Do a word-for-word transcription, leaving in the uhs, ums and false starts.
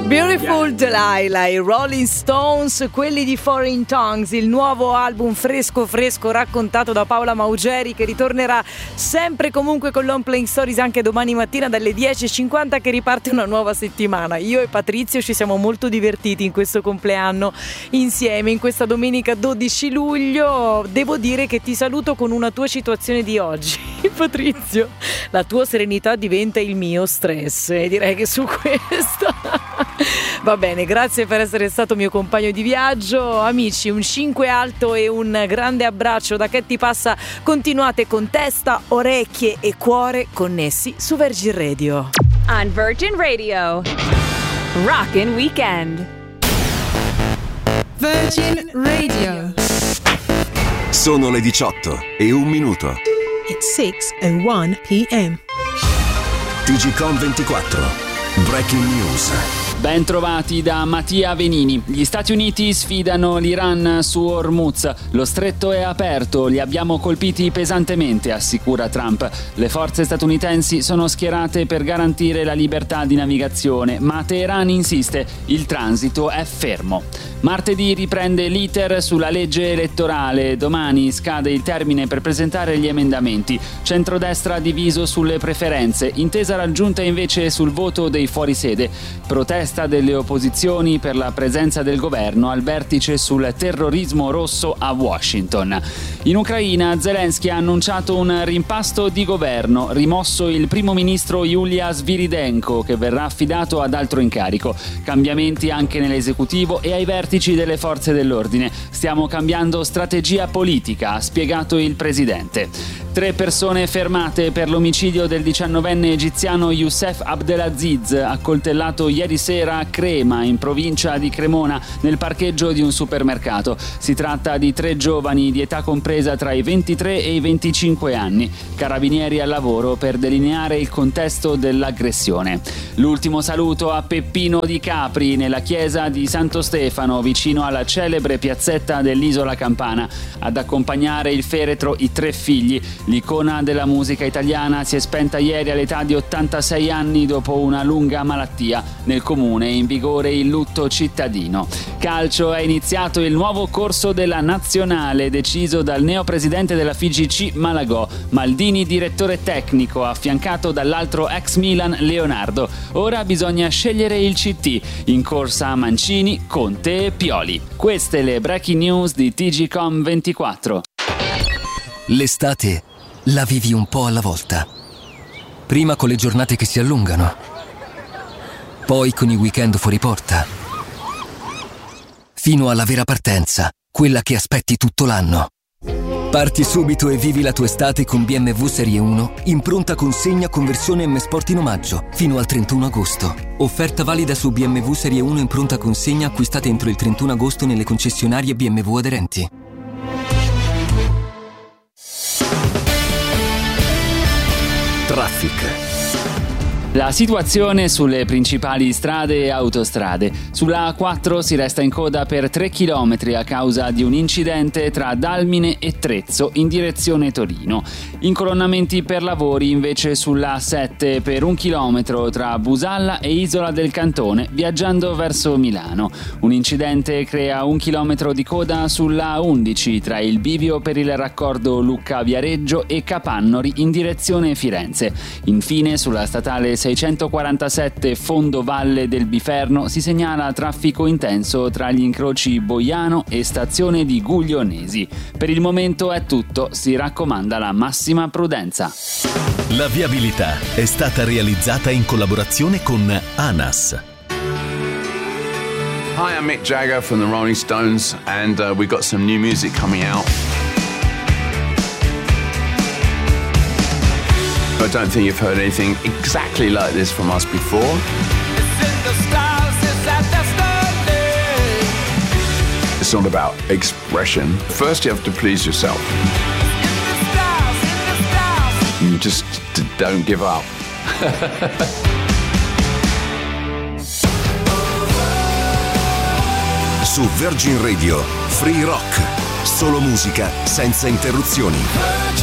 Beautiful Delilah, i Rolling Stones, quelli di Foreign Tongues, il nuovo album fresco fresco raccontato da Paola Maugeri, che ritornerà sempre comunque con Long Playing Stories anche domani mattina dalle dieci e cinquanta, che riparte una nuova settimana. Io e Patrizio ci siamo molto divertiti in questo compleanno insieme, in questa domenica dodici luglio. Devo dire che ti saluto con una tua situazione di oggi, Patrizio. La tua serenità diventa il mio stress, e direi che su questo va bene, grazie per essere stato mio compagno di viaggio. Amici, un cinque alto e un grande abbraccio da Che Ti Passa. Continuate con testa, orecchie e cuore connessi su Virgin Radio. On Virgin Radio, Rockin' Weekend. Virgin Radio. Sono le diciotto e un minuto. It's six oh one p.m. T G Com ventiquattro. Breaking News. Ben trovati da Mattia Venini. Gli Stati Uniti sfidano l'Iran su Hormuz. Lo stretto è aperto, li abbiamo colpiti pesantemente, assicura Trump. Le forze statunitensi sono schierate per garantire la libertà di navigazione, ma Teheran insiste, il transito è fermo. Martedì riprende l'iter sulla legge elettorale. Domani scade il termine per presentare gli emendamenti. Centrodestra diviso sulle preferenze, intesa raggiunta invece sul voto dei fuorisede. Protesta delle opposizioni per la presenza del governo al vertice sul terrorismo rosso a Washington. In Ucraina Zelensky ha annunciato un rimpasto di governo, rimosso il primo ministro Yulia Sviridenko, che verrà affidato ad altro incarico. Cambiamenti anche nell'esecutivo e ai vertici delle forze dell'ordine. Stiamo cambiando strategia politica, ha spiegato il presidente. Tre persone fermate per l'omicidio del diciannovenne egiziano Youssef Abdelaziz, accoltellato ieri sera a Crema, in provincia di Cremona, nel parcheggio di un supermercato. Si tratta di tre giovani di età compresa tra i ventitré e i venticinque anni. Carabinieri al lavoro per delineare il contesto dell'aggressione. L'ultimo saluto a Peppino di Capri, nella chiesa di Santo Stefano, vicino alla celebre piazzetta dell'Isola Campana. Ad accompagnare il feretro i tre figli. L'icona della musica italiana si è spenta ieri all'età di ottantasei anni dopo una lunga malattia. Nel comune è in vigore il lutto cittadino. Calcio, è iniziato il nuovo corso della nazionale deciso dal neopresidente della F I G C Malagò. Maldini direttore tecnico, affiancato dall'altro ex Milan Leonardo. Ora bisogna scegliere il C T. In corsa Mancini, Conte e Pioli. Queste le breaking news di T G Com ventiquattro. L'estate la vivi un po' alla volta. Prima con le giornate che si allungano, poi con i weekend fuori porta, fino alla vera partenza, quella che aspetti tutto l'anno. Parti subito e vivi la tua estate con B M W Serie uno in pronta consegna con versione M Sport in omaggio fino al trentuno agosto. Offerta valida su B M W Serie uno in pronta consegna acquistate entro il trentuno agosto nelle concessionarie B M W aderenti. Traffic. La situazione sulle principali strade e autostrade. Sulla A quattro si resta in coda per tre chilometri a causa di un incidente tra Dalmine e Trezzo in direzione Torino. Incolonnamenti per lavori invece sulla A sette per un chilometro tra Busalla e Isola del Cantone viaggiando verso Milano. Un incidente crea un chilometro di coda sulla A undici tra il bivio per il raccordo Lucca-Viareggio e Capannori in direzione Firenze. Infine sulla statale seicentoquarantasette Fondo Valle del Biferno si segnala traffico intenso tra gli incroci Boiano e stazione di Guglionesi. Per il momento è tutto, si raccomanda la massima prudenza. La viabilità è stata realizzata in collaborazione con ANAS. Hi, I'm Mick Jagger from the Rolling Stones and uh, we've got some new music coming out. I don't think you've heard anything exactly like this from us before. It's not about expression. First you have to please yourself. You just d- don't give up. Su Virgin Radio, Free Rock. Solo musica senza interruzioni.